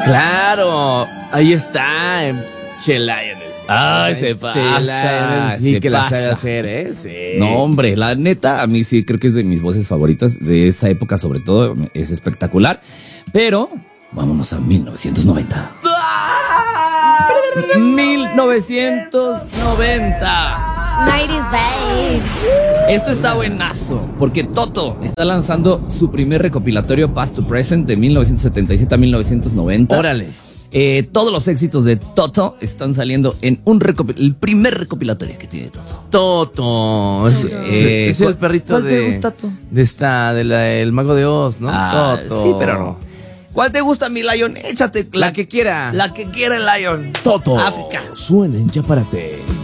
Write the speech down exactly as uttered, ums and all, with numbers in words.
Claro, ahí está, Che Lion. Ay, se pasa. Sí, se que la pasa. sabe hacer, ¿eh? Sí. No, hombre, la neta, a mí sí creo que es de mis voces favoritas de esa época, sobre todo, es espectacular. Pero vámonos a mil novecientos noventa. mil novecientos noventa. nineties babe. Esto está buenazo, porque Toto está lanzando su primer recopilatorio Past to Present de mil novecientos setenta y siete a mil novecientos noventa. Órale. Eh, todos los éxitos de Toto están saliendo en un recopil- el primer recopilatorio que tiene Toto. Toto. Es, Eh, es el ¿cuál- perrito cuál te de. gusta, Toto? De esta, de la, el mago de Oz, ¿no? Ah, Toto. sí, pero no. ¿Cuál te gusta, mi Lion? Échate La que quiera. La que quiera el Lion. Toto. África. Suenen ya para ti.